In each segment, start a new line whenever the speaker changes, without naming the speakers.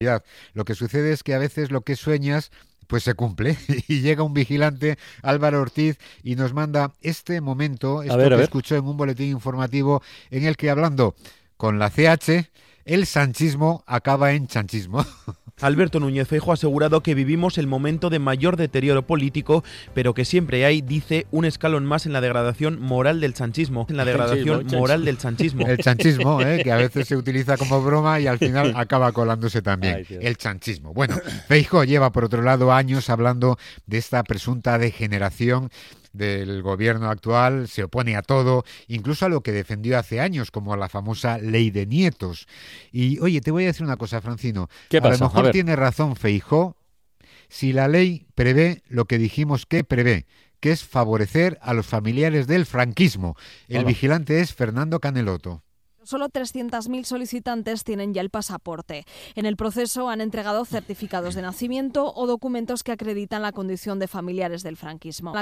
Lo que sucede es que a veces lo que sueñas pues se cumple y llega un vigilante, Álvaro Ortiz, y nos manda este momento, esto que escuchó en un boletín informativo en el que, hablando con la CH, el sanchismo acaba en chanchismo.
Alberto Núñez Feijóo ha asegurado que vivimos el momento de mayor deterioro político, pero que siempre hay, dice, un escalón más en la degradación moral del chanchismo. En la degradación moral del chanchismo.
El chanchismo, que a veces se utiliza como broma y al final acaba colándose también. Ay, el chanchismo. Bueno, Feijóo lleva, por otro lado, años hablando de esta presunta degeneración del gobierno actual, se opone a todo, incluso a lo que defendió hace años, como a la famosa ley de nietos. Y, oye, te voy a decir una cosa, Francino.
¿Qué pasa?
A lo mejor tiene razón Feijóo si la ley prevé lo que dijimos que prevé, que es favorecer a los familiares del franquismo. El vigilante es Fernando Caneloto.
Solo 300.000 solicitantes tienen ya el pasaporte. En el proceso han entregado certificados de nacimiento o documentos que acreditan la condición de familiares del franquismo.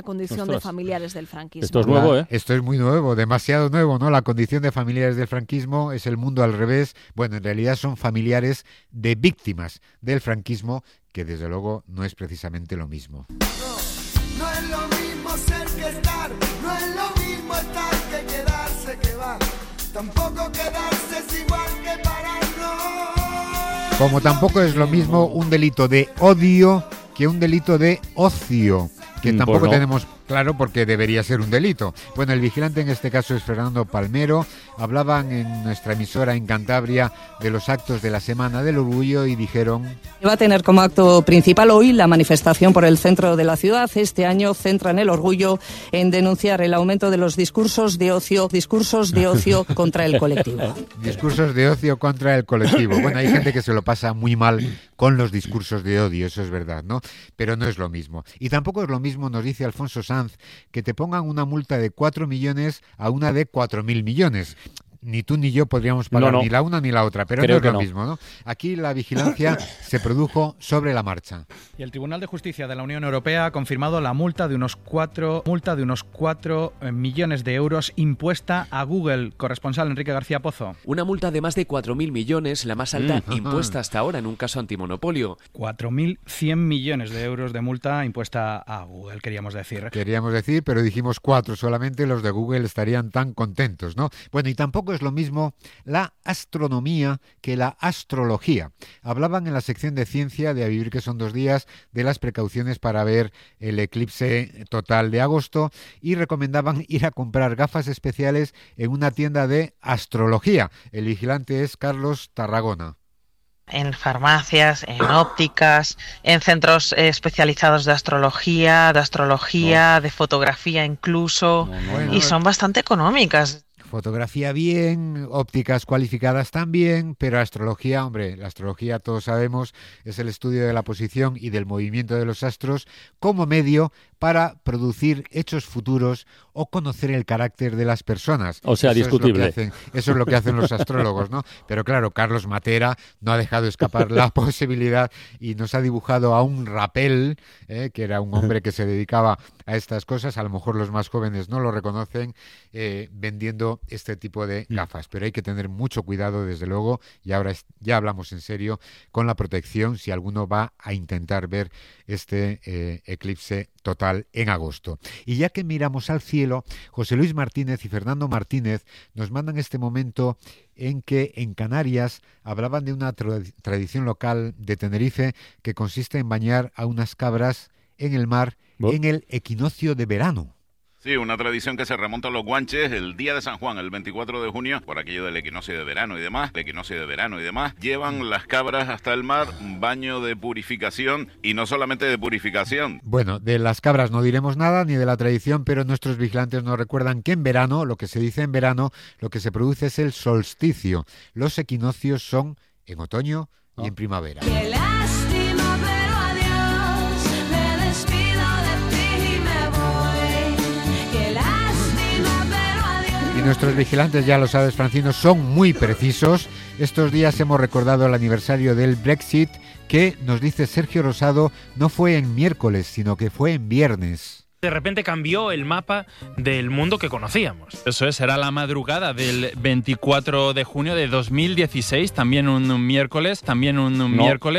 Esto es nuevo, ¿eh?
Esto es muy nuevo, demasiado nuevo, ¿no? La condición de familiares del franquismo es el mundo al revés. Bueno, en realidad son familiares de víctimas del franquismo, que desde luego no es precisamente lo mismo.
No es lo mismo ser que estar, no es lo mismo estar que quedarse que va. Tampoco quedarse es igual que pararnos.
Como tampoco es lo mismo un delito de odio que un delito de ocio, que tampoco tenemos claro porque debería ser un delito. Bueno, el vigilante en este caso es Fernando Palmero. Hablaban en nuestra emisora en Cantabria de los actos de la Semana del Orgullo y dijeron:
va a tener como acto principal hoy la manifestación por el centro de la ciudad. Este año centran el orgullo en denunciar el aumento de los discursos de ocio contra el colectivo.
Discursos de ocio contra el colectivo. Bueno, hay gente que se lo pasa muy mal con los discursos de odio, eso es verdad, ¿no? Pero no es lo mismo. Y tampoco es lo mismo, nos dice Alfonso Sanz, que te pongan una multa de 4 millones a una de 4.000 millones. Ni tú ni yo podríamos pagar ni la una ni la otra, pero creo no es lo mismo, ¿no? Aquí la vigilancia se produjo sobre la marcha.
Y el Tribunal de Justicia de la Unión Europea ha confirmado la multa de unos 4 millones de euros impuesta a Google. Corresponsal Enrique García Pozo.
Una multa de más de 4.000 millones, la más alta impuesta hasta ahora en un caso antimonopolio.
4.100 millones de euros de multa impuesta a Google, queríamos decir.
Pero dijimos 4 solamente, los de Google estarían tan contentos, ¿no? Bueno, y tampoco es lo mismo la astronomía que la astrología. Hablaban en la sección de ciencia de A Vivir que son 2 días de las precauciones para ver el eclipse total de agosto y recomendaban ir a comprar gafas especiales en una tienda de astrología. El vigilante es Carlos Tarragona.
En farmacias, en ópticas, en centros especializados de astrología, de fotografía incluso, y son bastante económicas.
Fotografía bien, ópticas cualificadas también, pero astrología, hombre, la astrología todos sabemos es el estudio de la posición y del movimiento de los astros como medio para producir hechos futuros o conocer el carácter de las personas.
O sea, discutible.
Eso es lo que hacen los astrólogos, ¿no? Pero claro, Carlos Matera no ha dejado escapar la posibilidad y nos ha dibujado a un Rapel, que era un hombre que se dedicaba a estas cosas, a lo mejor los más jóvenes no lo reconocen, vendiendo este tipo de gafas. Pero hay que tener mucho cuidado, desde luego, y ahora ya hablamos en serio, con la protección si alguno va a intentar ver este eclipse total en agosto. Y ya que miramos al cielo, José Luis Martínez y Fernando Martínez nos mandan este momento en que en Canarias hablaban de una tradición local de Tenerife que consiste en bañar a unas cabras en el mar en el equinoccio de verano.
Sí, una tradición que se remonta a los guanches, el día de San Juan, el 24 de junio, por aquello del equinoccio de verano y demás, llevan las cabras hasta el mar, un baño de purificación, y no solamente de purificación.
Bueno, de las cabras no diremos nada, ni de la tradición, pero nuestros vigilantes nos recuerdan que en verano, lo que se dice en verano, lo que se produce es el solsticio. Los equinoccios son en otoño y en primavera. Y nuestros vigilantes, ya lo sabes, Francino, son muy precisos. Estos días hemos recordado el aniversario del Brexit, que, nos dice Sergio Rosado, no fue en miércoles, sino que fue en viernes.
De repente cambió el mapa del mundo que conocíamos.
Eso es, era la madrugada del 24 de junio de 2016, también un miércoles,